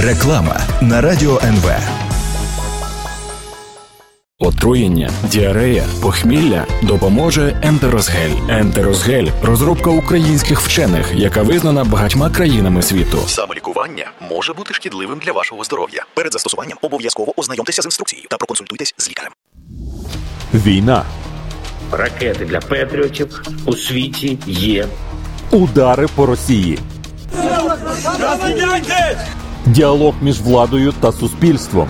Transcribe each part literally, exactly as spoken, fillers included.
Реклама на Радіо ен ве. Отруєння, діарея, похмілля допоможе Ентерозгель. Ентерозгель – розробка українських вчених, яка визнана багатьма країнами світу. Самолікування може бути шкідливим для вашого здоров'я. Перед застосуванням обов'язково ознайомтеся з інструкцією та проконсультуйтесь з лікарем. Війна. Ракети для патріотів у світі є. Удари по Росії. Діалог між владою та суспільством.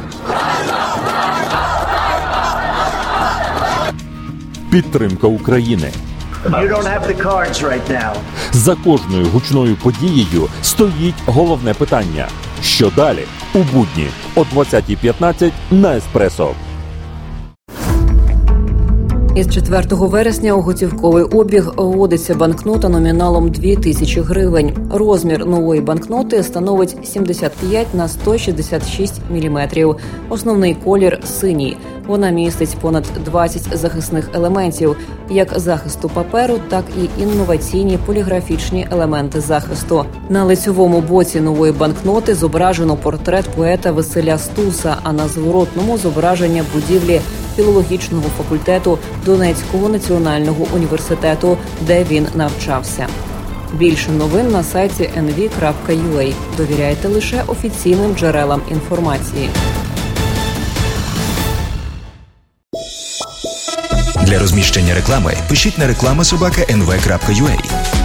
Підтримка України. You don't have the cards right now. За кожною гучною подією стоїть головне питання. Що далі? У будні о двадцятій п'ятнадцять на Еспресо. Із четвертого вересня у готівковий обіг вводиться банкнота номіналом дві тисячі гривень. Розмір нової банкноти становить сімдесят п'ять на сто шістдесят шість міліметрів. Основний колір – синій. Вона містить понад двадцять захисних елементів, як захисту паперу, так і інноваційні поліграфічні елементи захисту. На лицьовому боці нової банкноти зображено портрет поета Василя Стуса, а на зворотному – зображення будівлі філологічного факультету Донецького національного університету, де він навчався. Більше новин на сайті ен ві крапка ю а. Довіряйте лише офіційним джерелам інформації. Для розміщення реклами пишіть на реклама собака ен ве крапка ю а.